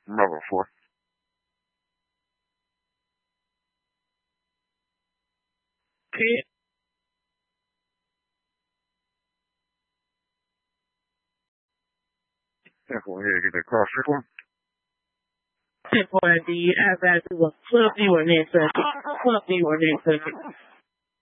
Number 4. Okay. 10-4, here, get that cross trick one. 10-4, the outside to a club viewer next subject. Club viewer next subject.